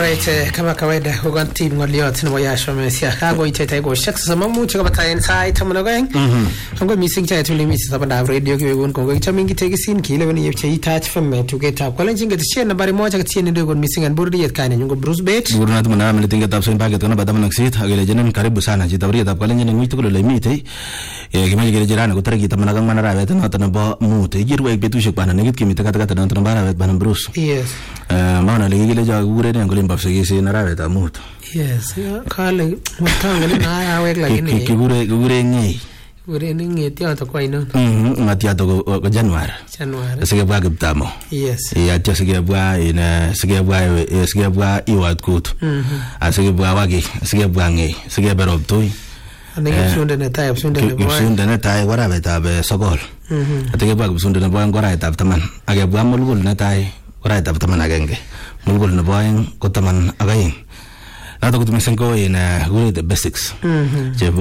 Alright, kama kawaida hugon team ngoliot nebo Yashwa Mesia kago itete go shak sama mucho kabata inside tamana going ngo missing chat tuli miss sabanda radio kiwegun ko chamingi tegisin kile woni yepche itach from to get up kwala jinga tshena bari moja katiene ndo gon missing and burdi yet kane ngo Bruce Bet gurna tumana mele tinga tapsen paket na badam naksit agele jenen karibu sana jitabri tap kwala jenen ngito lo lemite kimaji gele jirana ko tariki tamana gang mana rawet na tan ba mute jirwe betushek bana negit kimita kata na tan bara rawet bana Bruce yes maana legele ja gure ne ngolin babsegisi na rawet amut yes kale mutanga ni na awek lakini gure ngi gure ngi tiato kwa ino ngatiato ko January sige bwa gitamo yes ya tia sige bwa iwat kut asige bwa wagi sige bwa ngi sige berob toy anenge sunde ne tay wara beta be sogol atige bwa sunde ne bwa ngora ita taman age bwa mulgul ne tay wara ita taman agenge mulgul ne bwa ko taman again nato kutumisen ko ina gure the basics jebo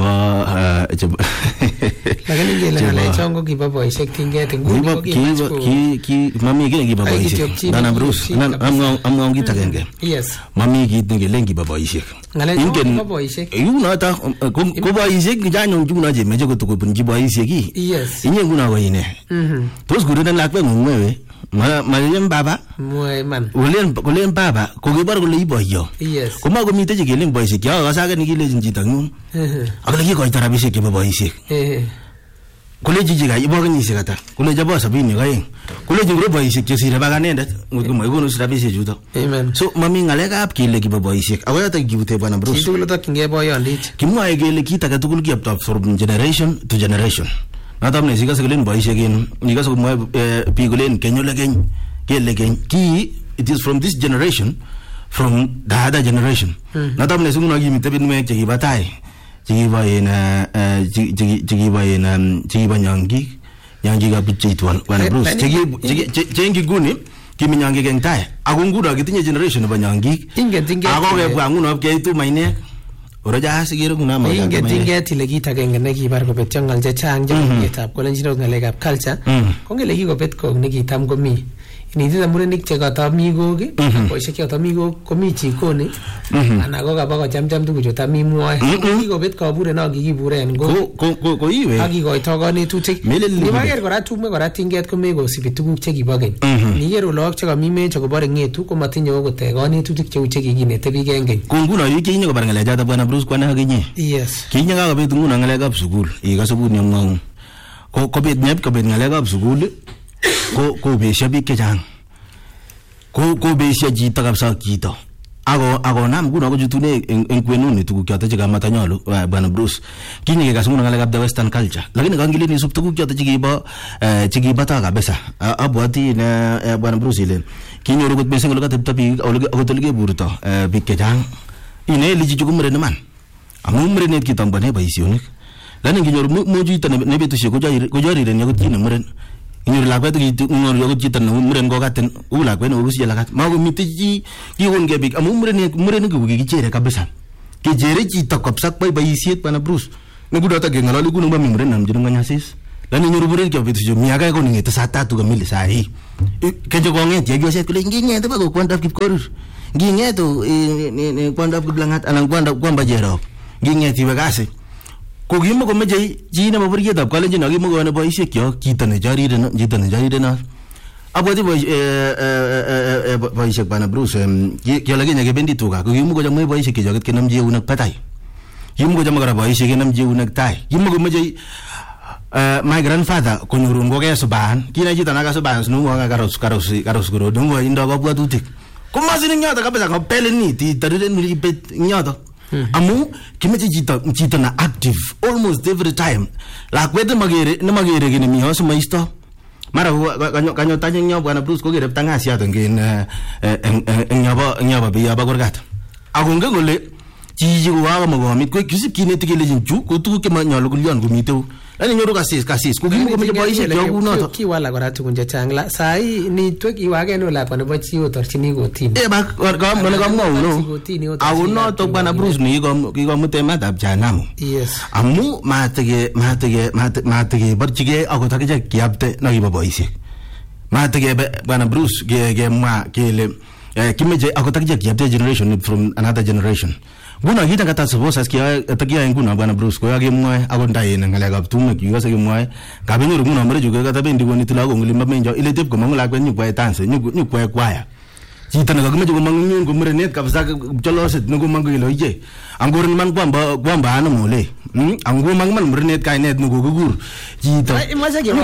lakini ngela chongo kibaboy shektinge tingu ki mami gene kibaboy shek dana Bruce am ngongi tagenge yes mami gi ngele kibaboy shek ngale kibaboy shek yuna ta ko boy shek janyo juna je meje ko to ko bunji boy shek yes inye nguna ko ine tos gure dan lakwe ngwewe malem baba moy man ulen baba ko gibar ko le boyo yes ko ma ko mite je gelen boy shek ya ga saga ni gile jinji tangun agala ki ko tarabi shek ke boy shek kule jiji ga ibo ni shekata kule jabo sabini ga yin kule jingro boy shek je sire baga nenda ko mo ko no sirabi shek juto amen so mami ngale ga ap kile ki boy shek agoya ta gibute bana Bruce kitu to kinge boy ondit kimu ay gele ki ta ga tukul ki up from generation to generation natam ne siga segelen boy shegin niga so mo pigulen kenyolegen kelegen ki it is from this generation from the other generation natam ne sunguna gi mitebin me chegi batai chegi ba nyangi ga bichitwal wana Bruce chegi guni kimi nyangi geng tai agungura gitinye generation ba nyangi inge agoge bwanguno ke tu maine oroja sigiro kuna ma inge tile kita genge ne kibar ko betongal je chang je kitab ko lenjiro ngalekab culture ko ngele ki ko bet ko ne kitam ko mi ni dida murenik che kata migo ge ko she kata migo ko mi chi ko ni ana go ga ba ko jam tu jo ta mi moy ki ko bet ko bure na gi bure en go ko iwe agi go to go ni tu tik ni ma ger gora tu me gora tinget ko me go sibitu ku che gi bagen ni ger lok che ga mi me che ko bare ngetu ko matinyo go te go ni tu tik che gi ne te bi genge ko nguno yu ki nyo bare ngale ja ta bana Bruce kwa na ginye yes ki nya ga bet nguno ngale ga sukul i ga sukul nyong ko bet nyep ko bet ngale ga sukul ko be shabi ke jang ko be shaji ta kapsa kito ago nam guno ko jutune en kwenu ni tuku kyata jiga matanyolo bana Bruce kinye ga sunguna ngale ga western culture lakini kangili ni subtuku kyata jigi bata ga besa abwati na bana Bruce ile kinyo rugut besa ngalo ka tapi ago tolge burto bikke jang ine liji jugumre man amumre net kitam bane baisionik lani kinyo moju tan ne betu she ko jari ren yago tin mren inyo la kwet ki ngor yago jitan mren go gaten ula kwen ugus jela gat mago mitiji ki won ge big amumre ko gi chere kabisa ki jere ji takop bai baisiet bana Bruce ne gudo ta ge ngalali gunu ba mren nam jinu nganya sis lani nyoru bure ki betu jo miaga ko ni ta sata tu ga mil sai ke jo nge je go set ko ngi te ba ko kwanta kip korur ngi to ne kwanda blangat anang kwamba jero ngi ti bagase ko gimo ko meje jina ma burge dab kalen jina gimo ko ne boy shekyo kitane jari na abodi boy shek bana Bruce ki lagi nyage bendi tuga ko gimo ko jam boy shekyo jagat kenam je unak patai gimo ko jam gara boy shek kenam je unak tai gimo ko meje my grandfather ko nyurun go ke suban kina jita naga suban sunu ga karos guro dungo indo ba buatutik ko masini nyata kabisa ko peleni ti tarire ni bet nyata amu kimeche jita na active almost every time la kwete magere gine mi hoso maisto mara kanyo tanya nyo bwana Bruce ko gere tangasi ato ngin nyaba biya ba gorgat agunge gole jiji wa ma go mit ko kisip kine tikele jinju ko tu ke ma nyalo gulyon go miteu ani nyoro kasis ko gimo ko me boy she yo no to ki wala gora tu kunja changla sai ni to ki wage no la ko ne bachi o torchini go tin ba ga mo no awu no to bana Bruce ni go mutema dab janam yes amu matege barchige ago take kiapte no gi boy she matege bana Bruce ge ma kele kimeje akotakije kiapte generation from another generation. Nguna kita kata suppose askia takia nguna bwana Bruce ko yake mwa akonda yena ngala tume kiyasa ke mwa kabenyo nguna mare juga kata bendi woni tulago nglimba menjo ile tep ko mangula kwa nyukwa tanse nyukwa kwaya kita naga kumeje ko mangun ko mrenet kapsa choloset nugo mangilo ije angor man kwamba ana mole ango mangman mrenet kai net nugo gugur kita imaje ke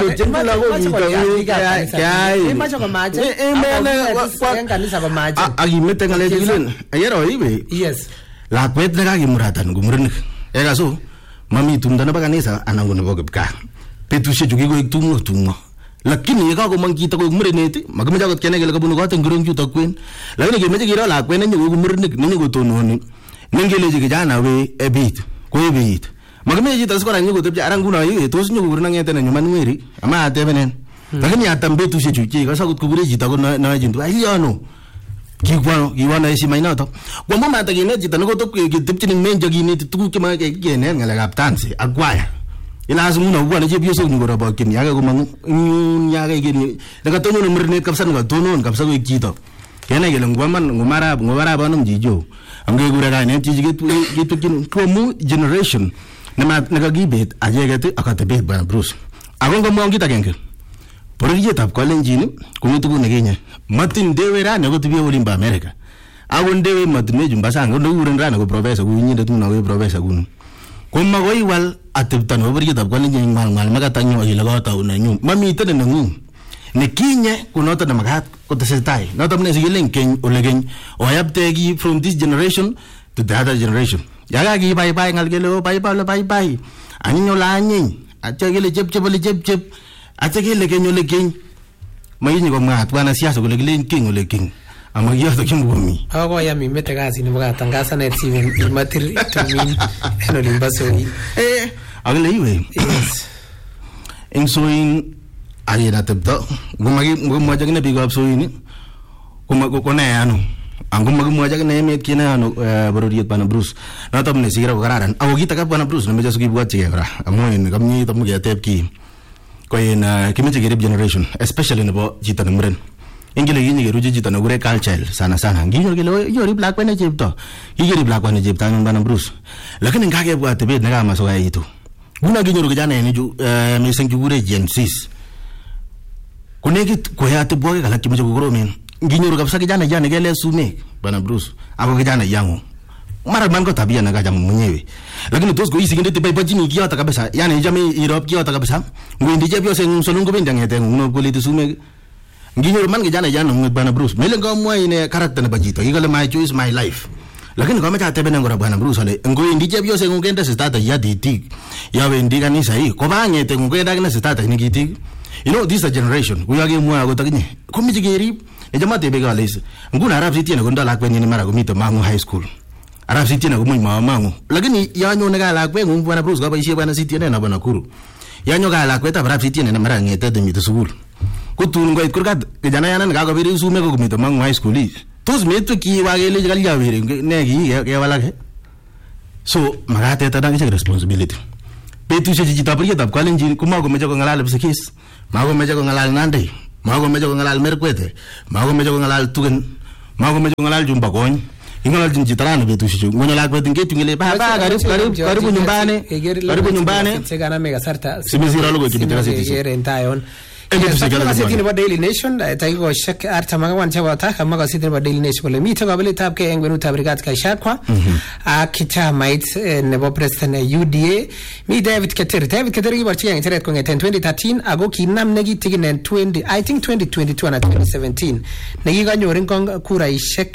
imaje ko maje kanisa ba maje agimete ngale jilen ayero ibe yes la kwet na kagi muratan gumurnik ega so mami tumdana ba kanisa anangono bogepka petushe jugi go tumo lakini yaka ko mangita ko gumureneti magamaja ko kene gele ko bunu ko tengurung juta kwen lakini ke meje gira la kwen nyu gumurnik nyu go tononi nengele je jana we ebit ko ebit magamaja tas ko ranyu go tebja aranguna yi tos nyu gurna ngete na nyuman ngeri ama atebenen lakini atambe tushe juki ka sakut ko gure jita ko na jintu ayano kiwana esi mainato kwa mama tagine jita no to kitipchini menjo gini tuku kema kene ngala kaptanse agwaya ila azumuna bwana je biyo so ngora ba kin yaga ko mangu nyaga gini daga tono no mrne kapsa no tono kapsa ko jito kene gele ngumara ba no jijo amge gura ga ne tijige gitu kin ko mu generation naga gibet ajegete akatabe ba Bruce agongo mo ngita genge Porije tap kolenjini kumutuku negenya matin dewe rana ko tibiye olimba America awon dewe matne jumba sanga ndo uren rana ko professor ku nyinde tuna we professor kun komma ko iwal ateptan porije tap kolenjini mal magatanyo ile ko ta unanyu mami tene nangu ne kinye kunota na magat ko tesetai nota mne sigelen ken olegen oyaptegi from this generation to the other generation yaga gi bye ngal gelo bye anyo la anyi achagele chep Atake kenyo leking mayini ko ngat bwana siasa kule king ole king amagiyo to kimbomi ako ya mimete kazi ni bagatangaza net even imatir to mean eno limbasoni agale iwe yes insoin ayena tebto gumaja gine bigo absoini ko ne anu angumagi moja gine met kina anu borodiet bana Bruce na tamne sigira ko kararan awogita ka bana Bruce no meja sugi buat chigera amoin kamni tamu ge tepki koin kimeje gerib generation especially nebo jita numren ingile yini geru jita no gure culture sana nginyo gele yori black wane jipto igeri black wane jipta bana Bruce lakini ngage bwa tebe na kama so yitu guna ginyo gajana ni ju mesen gure Gen Z kunegi ko yate bwa kala kimeje guro men nginyo kabisa kijana jana gele sume bana Bruce ako kijana yangu mara mango tabia na gaja mwenyewe lakini tosko isi ngende tibai pajini kiota kabisa yani jami Europe kiota kabisa ngwindi jebyo sen sonungo benda ngete nguno politi sume nginyo man kijana jana bana Bruce melenga mwa ine character na bajito igale my choice my life lakini kama cha tebe ngora bana Bruce ale ngwindi jebyo sen ngende stata ya ditik ya wendi kanisa hii ko bangete ngenda kana stata ni gitik you know this a generation kuyage mwa go takinye komijigeri ejama tebe galese nguna arab city na gonda lakwe ni mara gomito mangu high school Arab City na kumui mamangu lakini yanyo ngala kwe bwana Bruce kaba ishi bwana City na bwana Kuru yanyo ngala kwe ta Arab City na mara ngete de mito school kutun ngo ikurkat kijana yana ngaka biri usume ko kumito mangu high school tos meto ki wagele gali ya biri ne gi ke wala ke so magate ta dang responsibility petu se jita priya tap kalenji kuma ko mejo ngala bisikis mago mejo ngala nande mago mejo ngala merkwete mago mejo ngala tugen mago mejo ngala jumba koñ ingala jinjitarana betu shichu ngono la kwetu ngetu ngile baba karibu nyumbani tegana mega sarta simizira logo kibitira sisi entayon Magazine about Daily Nation, Taigo Shek Artamaga one Chavata, magazine about Daily Nation, Lemita Gabili Tapke, and Genu Tabrigatka Shakwa, Akita Mites, Nebo President UDA, me David Kateri was young at 2013, Agoki Nam Negi Tigin and 2022 and 2017. Nagiga Nyoringong Kura Shek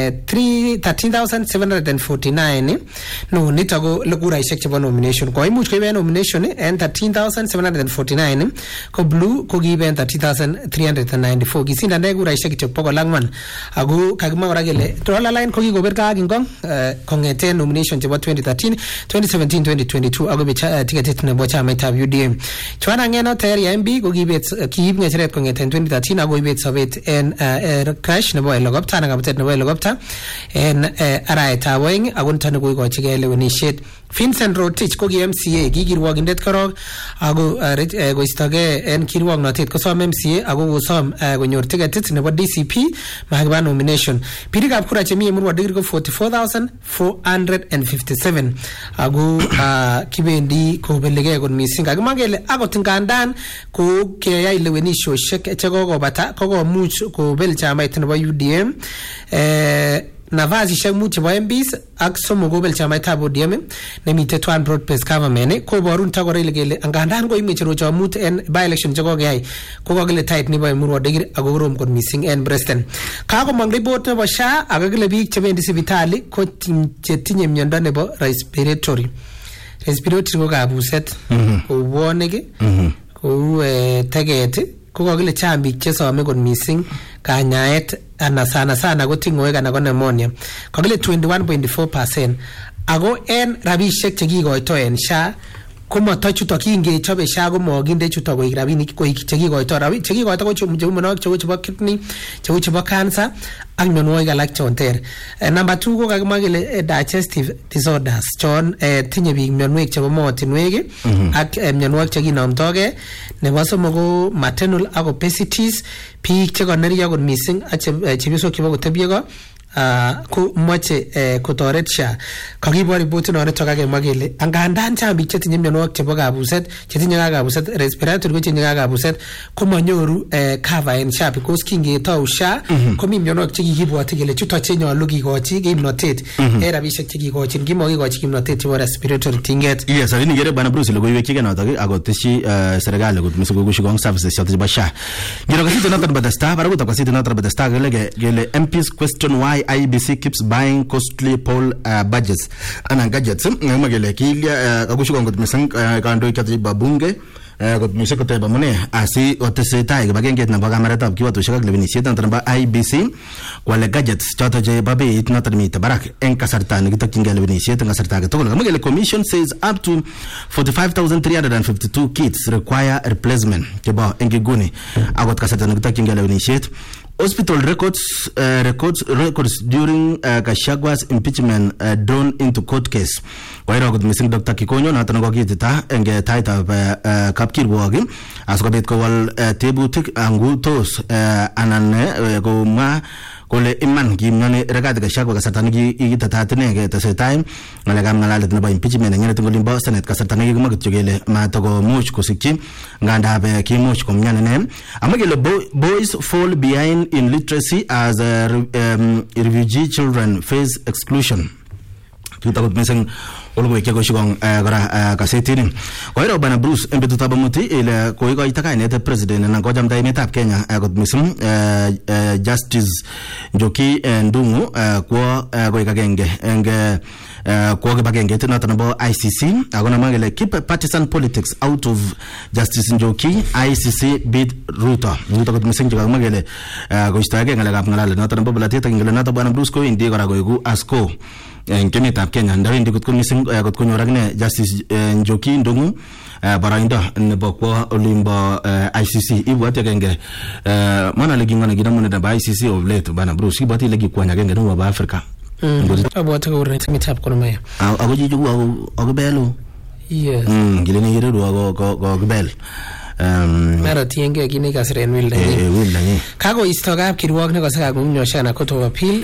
13,749. No, Nitago Lagura Shek nomination, Koimuch nomination, and 13,749. Ko Blue given 30,394 gisinda negura ishekite poko langman agu kagma oragele trola line kogi goberka agingong kongete nomination chebo 2013 2017 2022 agu bicha ticket ne bocha meta UDM chwana ngeno ter ya MB go gibet kiib ngecheret kongete 2013 agu ibet sobet en crash ne boy logopta na gabetet ne boy logopta en araita wing agun tanu go chigele wenishet Vincent Rotich ko ki MCA ki kirwogindet korok ako koistoge en kirwognotet kosom MCA ako kosom konyor tiketit nebo DCP makiba nomination. Birikab kura chemi Emurua Dikirr ko 44,457 ako kibendi kobelige kot mising. Kakimwa kele akot ngandan ko keyai lewenisiosiek chekokobata kokomuch kobel chamait nebo UDM nafasishek mut chebo MPs ak somok kobel chamaitab ODM nemite Twan Broad-Based Government koborun takora ile kele ngandan ko imeche rocho mut en by-election chekokeyai kokokile tait nebo Emurua Dikirr ako korom kot mising en Preston. Kakomong report nebo SHA ako kile biik chebendi sipitali ko chetinye miondo nebo respiratory ko kabuset kou bwonik kou teget kokokile chang biik chesome kot mising kanyaet ana sana ko ting'oek ana ko pneumonia kokile 21.4% ako en rabisiek chekikoito en SHA komoto chuto kingechobe SHA komokinde chuto koik rabinik koik chekikoito chekikoito ko cheumonok cheu chebo kidney cheu chebo cancer ak mionwogik alak chon ter. Number 2 ko kakimwa kele digestive disorders chon tinye biik mionwek chebo mootinwek ak mionwogik chekinomtogei. Nebo somok ko maternal ak obesities biik chekonerio kot mising ak chepyosok chebo kotebie ko ko moche kotoret SHA. Kakibor report noto kakemwa kele angandan chang biik chetinye mionwogik chebo kabuset chetinye kabuset respiratory ko chetinye kabuset komanyoru cover en SHA because kingetou SHA komi mionwogik chekikibwoti kele chuto chenyolu kikochi kimnotet rabisiek chekikochin kimokikochi kimnotet chebo respiratory tinget. Yes, alini ngere bwana Bruce logoiwek chikenotok akoteshi serikali kot mising kokushikong services choto chebo SHA. Ngiro kasiti noto nebo The Star barakuta kasiti noto nebo The Star kele MPs question why IBC keeps buying costly poll budgets and gadgets. Ngakele kilia kakushikong kot mising kandoik choto chebo bunge kot mising koteba mune asi otesetai kibagenget nebo kameratab kiwatoshek ak lewenisiet noto nebo IBC kwale gadgets choto chebo beit noto nemite barak en kasarta nekitokyingei lewenisiet en kasarta age tugul. Kamwa kele commission says up to 45,352 kits require replacement chebo engiguni akot kasarta nekitokyingei lewenisiet. Hospital records during Gachagwa's impeachment drawn into court case. Wairo kot mising Dr. Kikonyo noton kokitita eng taitab kapkirwok asikobit kowal tebutik angutos anan komwa kole iman kimnyoni Rigathi Gachagua kasarta nekikitatat inege tesetai ngalekab ngalalet nebo impeachment nenyinet eng olimbo Senate kasarta nekikimwa kityo kele matakomuch kosikyi ngandab kimuch komnyan ine. Amwa kele boys fall behind in literacy as refugee children face exclusion. Tutakot mising olgo ikikoshikong kora kasetini. Koiro bwana Bruce embetutab amuti ile koikoita kainet president na kojamda emetab Kenya kot mising Justice Njoki Ndung'u kwa koikagenge eng kwa kibagenge noto nebo ICC akona mangele keep partisan politics out of Justice Njoki. ICC beat Ruto kot mising chakama kele koistoege ngalekab ngalalet noto nebo bolatet ngele noto bwana Bruce ko indi kora koiku asko en kemetab Kenya ndawendi kot mising kot konyor akine Justice Njoki Ndung'u baraindo nebo kwa olimbo ICC ibwati agenge mana legingana gidamune nebo ICC of late bwana Bruce ibwati legikwanya agenge no ba Africa abwati ko ure metab konomaya ako jiju ako belo yes ngilene yiredo ko bel mara tienge kine kasren wilda wilda kako isto kap kirwok ne kosaka ngumnyoshana koto appeal